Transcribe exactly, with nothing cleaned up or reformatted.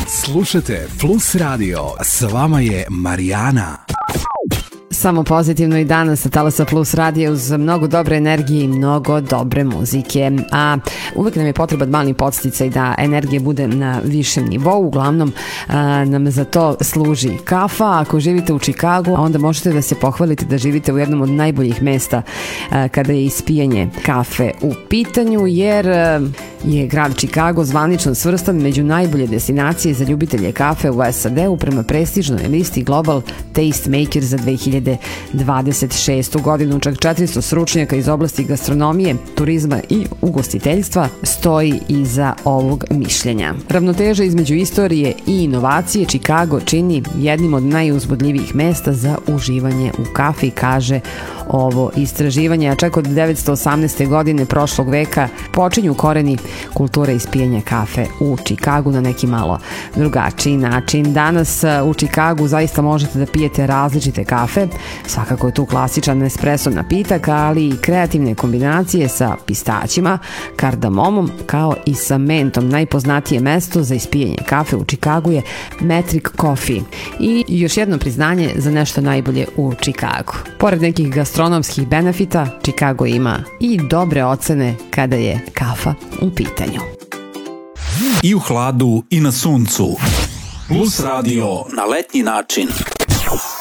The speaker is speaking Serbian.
Slušajte Plus Radio, s vama je Marijana. Samo pozitivno i danas sa Talasa Plus Radio uz mnogo dobre energije i mnogo dobre muzike. A uvek nam je potreban mali podsticaj da energija bude na višem nivou. Uglavnom a, nam za to služi kafa. Ako živite u Čikagu, onda možete da se pohvalite da živite u jednom od najboljih mesta a, kada je ispijanje kafe u pitanju, jer a, je grad Čikago zvanično svrstan među najbolje destinacije za ljubitelje kafe u S A D-u prema prestižnoj listi Global Tastemakers za dve hiljade dvadeset šestu godinu. Čak četiristo stručnjaka iz oblasti gastronomije, turizma i ugostiteljstva stoji iza ovog mišljenja. Ravnoteža između istorije i inovacije Čikago čini jednim od najuzbudljivijih mesta za uživanje u kafi, kaže ovo istraživanje. A čak od devetsto osamnaeste. godine prošlog veka počinju koreni kulture ispijanja kafe u Čikagu na neki malo drugačiji način. Danas u Čikagu zaista možete da pijete različite kafe. Svakako je tu klasičan espresso napitak, ali i kreativne kombinacije sa pistaćima, kardamomom kao i sa mentom. Najpoznatije mesto za ispijanje kafe u Čikagu je Metric Coffee. I još jedno priznanje za nešto najbolje u Čikagu. Pored nekih gastronomskih benefita, Čikago ima i dobre ocene kada je kafa u pitanju. I u hladu i na suncu. Plus Radio na letnji način.